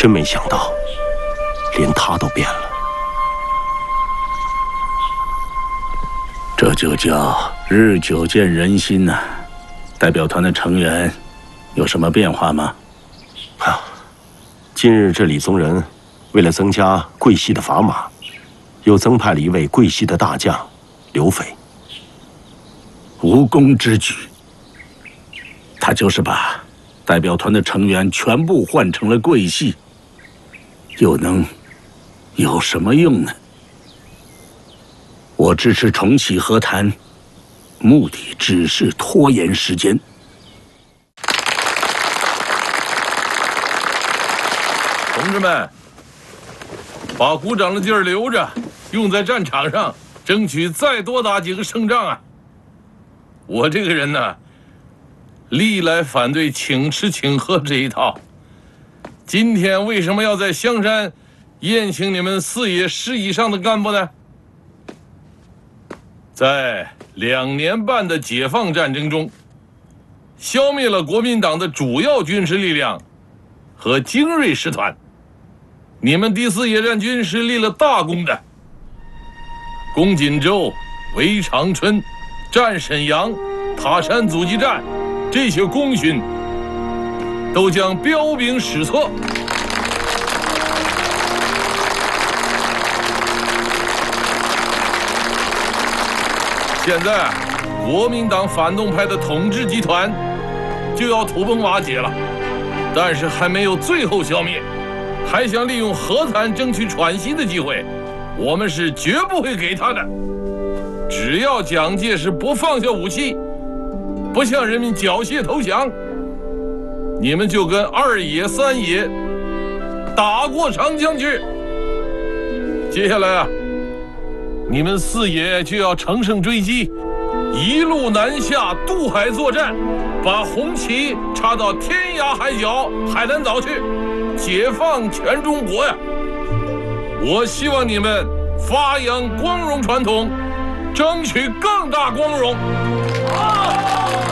真没想到，连他都变了。 这就叫日久见人心呐。代表团的成员有什么变化吗？ 近日这李宗仁为了增加桂系的砝码，又增派了一位桂系的大将刘斐。 无功之举。他就是把代表团的成员全部换成了桂系，又能有什么用呢？我支持重启和谈，目的只是拖延时间。 同志们，把鼓掌的劲儿留着，用在战场上，争取再多打几个胜仗啊！我这个人呢，历来反对请吃请喝这一套。今天为什么要在香山宴请你们4野师以上的干部呢？在2年半的解放战争中，消灭了国民党的主要军事力量和精锐师团。你们第4野战军是立了大功的，攻锦州、围长春、战沈阳、塔山阻击战，这些功勋都将彪炳史册。现在，国民党反动派的统治集团就要土崩瓦解了，但是还没有最后消灭，还想利用和谈争取喘息的机会，我们是绝不会给他的。只要蒋介石不放下武器，不向人民缴械投降，你们就跟2野、3野打过长江去。接下来啊，你们4野就要乘胜追击，一路南下渡海作战，把红旗插到天涯海角海南岛去，解放全中国呀！我希望你们发扬光荣传统，争取更大光荣。